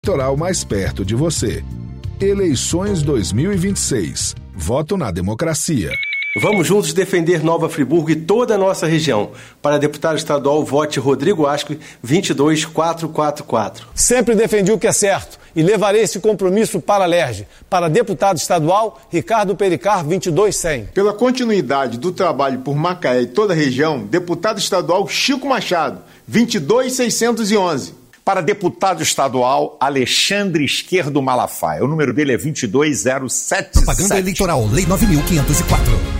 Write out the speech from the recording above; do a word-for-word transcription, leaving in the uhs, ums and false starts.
Eleitoral mais perto de você. Eleições dois mil e vinte e seis. Voto na democracia. Vamos juntos defender Nova Friburgo e toda a nossa região. Para deputado estadual, vote Rodrigo Asco, vinte e dois mil quatrocentos e quarenta e quatro. Sempre defendi o que é certo e levarei esse compromisso para a Lerge. Para deputado estadual, Ricardo Pericar, vinte e dois mil e cem. Pela continuidade do trabalho por Macaé e toda a região, deputado estadual Chico Machado, vinte e dois mil seiscentos e onze. Para deputado estadual, Alexandre Esquerdo Malafaia. O número dele é vinte e dois mil setecentos e sete. Propaganda eleitoral, Lei nove mil quinhentos e quatro.